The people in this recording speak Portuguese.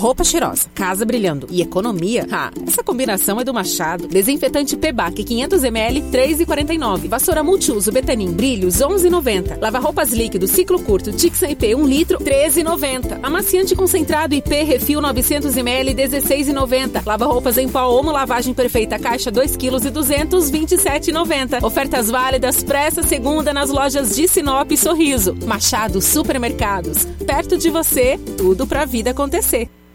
Roupa cheirosa, casa brilhando e economia? Essa combinação é do Machado. Desinfetante Pebac 500ml, 3,49. Vassoura multiuso Betanin Brilhos, 11,90. Lava-roupas líquido ciclo curto Tixan IP 1 litro, 13,90. Amaciante concentrado IP Refil 900ml, 16,90. Lava-roupas em pó Omo Lavagem Perfeita Caixa 2 kg e 200, 27,90. Ofertas válidas para essa segunda nas lojas de Sinop e Sorriso. Machado Supermercados. Perto de você, tudo pra vida acontecer.